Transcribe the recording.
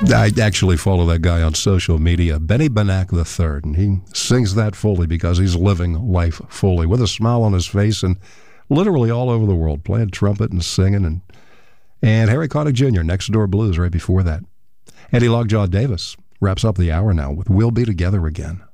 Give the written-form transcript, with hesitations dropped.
I actually follow that guy on social media, Benny Benack III, and he sings that fully because he's living life fully with a smile on his face and literally all over the world, playing trumpet and singing. And Harry Connick Jr., Next Door Blues right before that. Eddie Lockjaw Davis wraps up the hour now with We'll Be Together Again.